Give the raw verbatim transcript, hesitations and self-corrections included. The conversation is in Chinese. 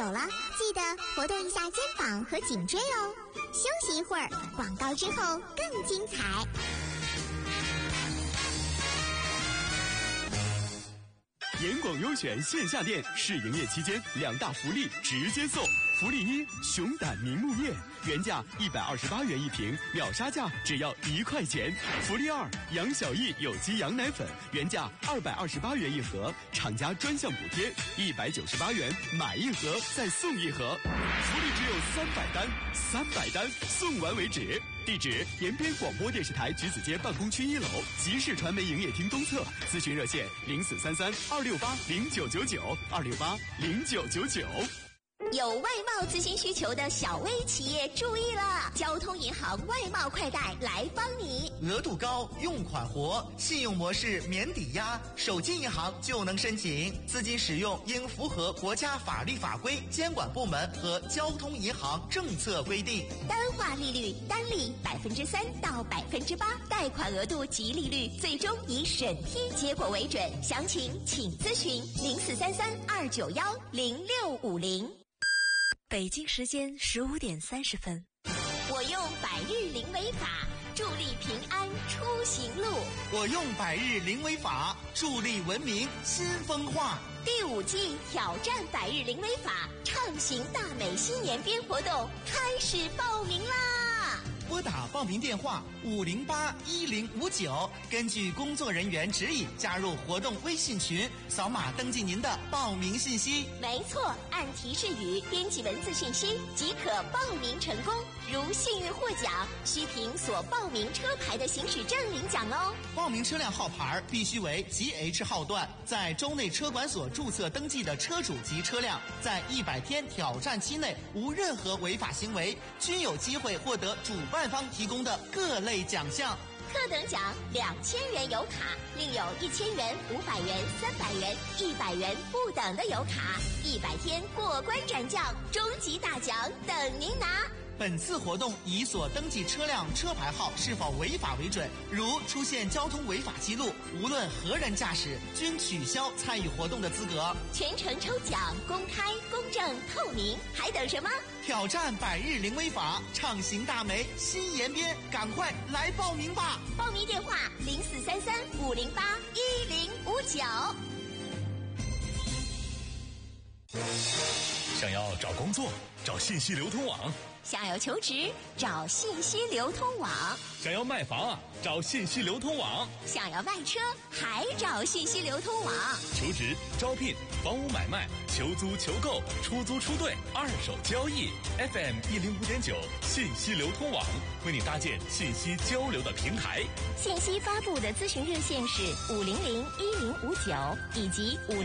久了，记得活动一下肩膀和颈椎哦。休息一会儿，广告之后更精彩。 严广优选线下店试营业期间，两大福利直接送。福利一：熊胆明目面，原价一百二十八元一瓶，秒杀价只要一块钱。福利二：杨小艺有机羊奶粉，原价二百二十八元一盒，厂家专项补贴一百九十八元，买一盒再送一盒。福利只有三百单，三百单送完为止。地址：延边广播电视台橘子街办公区一楼，集市传媒营业厅东侧。咨询热线：零四三三二六八零九九九二六八零九九九。 有外贸咨询需求的小微企业注意了，交通银行外贸快贷来帮你。 额度高，用款活，信用模式免抵押，手机银行就能申请。资金使用应符合国家法律法规、监管部门和交通银行政策规定。 单化利率单利百分之三到百分之八，贷款额度及利率最终以审批结果为准。详情请咨询零四三三二九幺零六五零。 北京时间十五点三十分。 我用百日零违法助力平安出行路。 我用百日零违法助力文明新风化。 第五季挑战百日零违法畅行大美新年编活动开始报名啦！ 拨打报名电话五零八一零五九，根据工作人员指引加入活动微信群，扫码登记您的报名信息。 没错，按提示语编辑文字信息即可报名成功。如幸运获奖，需凭所报名车牌的行驶证领奖哦。 报名车辆号牌必须为 G H 号段，在州内车管所注册登记的车主及车辆，在一百天挑战期内无任何违法行为，均有机会获得主办方提供的各类奖项。 特等奖两千元油卡，另有一千元、五百元、三百元、一百元不等的油卡，一百天过关斩将，终极大奖等您拿。 本次活动以所登记车辆车牌号是否违法为准，如出现交通违法记录，无论何人驾驶，均取消参与活动的资格。 全程抽奖公开、公正、透明，还等什么？ 挑战百日零违法，畅行大美新延边，赶快来报名吧！ 报名电话零四三三五零八一零五九。 想要找工作，找信息流通网； 想要求职，找信息流通网； 想要卖房啊，找信息流通网； 想要卖车，还找信息流通网。 求职、招聘、房屋买卖、求租、求购、出租、出兑、二手交易 ，F M 一零五点九信息流通网为你搭建信息交流的平台。 信息发布的咨询热线是五零零一零五九以及五。